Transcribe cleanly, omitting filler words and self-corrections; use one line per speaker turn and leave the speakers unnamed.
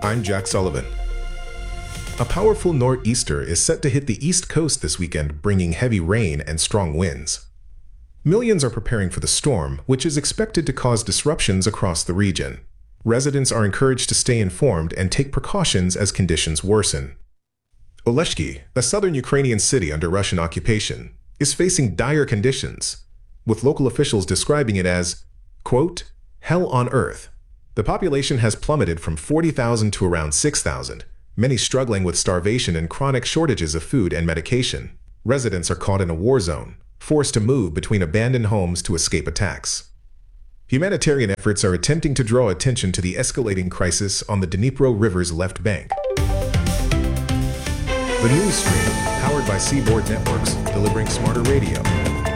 I'm Jack Sullivan. A powerful nor'easter is set to hit the East Coast this weekend, bringing heavy rain and strong winds. Millions are preparing for the storm, which is expected to cause disruptions across the region. Residents are encouraged to stay informed and take precautions as conditions worsen. Oleshki, a southern Ukrainian city under Russian occupation, is facing dire conditions, with local officials describing it as, quote, hell on earth. The population has plummeted from 40,000 to around 6,000, many struggling with starvation and chronic shortages of food and medication. Residents are caught in a war zone, forced to move between abandoned homes to escape attacks. Humanitarian efforts are attempting to draw attention to the escalating crisis on the Dnipro River's left bank. The news stream, powered by Seaboard Networks, delivering smarter radio.